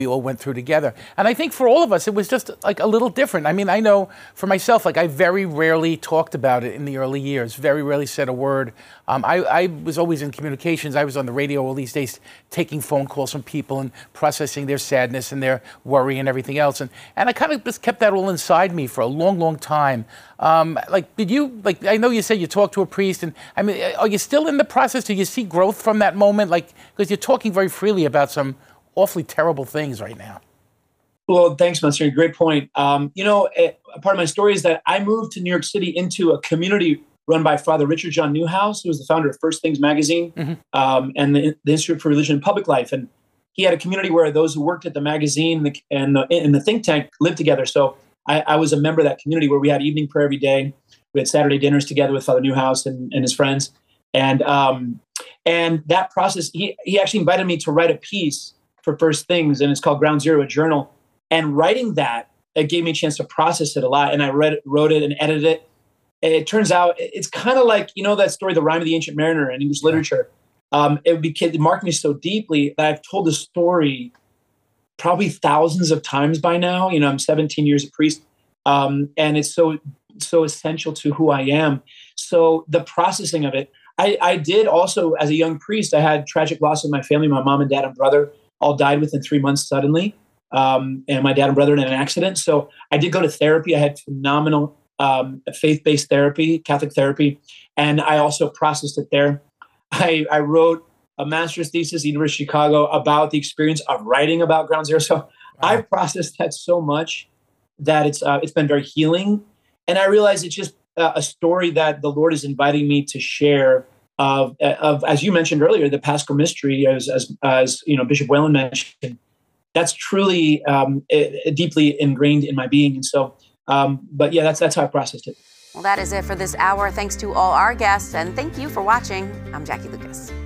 we all went through together. And I think for all of us, it was just like a little different. I mean, I know for myself, like I very rarely talked about it in the early years, very rarely said a word. I was always in communications. I was on the radio all these days, taking phone calls from people and processing their sadness and their worry and everything else. And I kind of just kept that all inside me for a long, long time. Did you, I know you said you talked to a priest, and I mean, are you still in the process? Do you see growth from that moment? Because you're talking very freely about some awfully terrible things right now. Well, thanks, Monsignor. Great point. A part of my story is that I moved to New York City into a community run by Father Richard John Newhouse, who was the founder of First Things magazine, and the Institute for Religion and Public Life. And he had a community where those who worked at the magazine and the think tank lived together. So I was a member of that community where we had evening prayer every day. We had Saturday dinners together with Father Newhouse and his friends. And that process, he actually invited me to write a piece for First Things, and it's called Ground Zero, a journal. And writing that, it gave me a chance to process it a lot. And I wrote it and edited it. And it turns out it's kind of like, that story, The Rime of the Ancient Mariner in English literature. It marked me so deeply that I've told the story probably thousands of times by now. I'm 17 years a priest. And it's so essential to who I am. So the processing of it, I did also, as a young priest, I had tragic loss in my family. My mom and dad and brother all died within 3 months suddenly. And my dad and brother in an accident. So I did go to therapy. I had phenomenal faith-based therapy, Catholic therapy. And I also processed it there. I wrote a master's thesis at the University of Chicago about the experience of writing about Ground Zero. So I've processed that so much that it's been very healing. And I realize it's just a story that the Lord is inviting me to share of as you mentioned earlier, the Paschal mystery, as Bishop Whalen mentioned. That's truly deeply ingrained in my being. And so, but yeah, that's how I processed it. Well, that is it for this hour. Thanks to all our guests, and thank you for watching. I'm Jackie Lucas.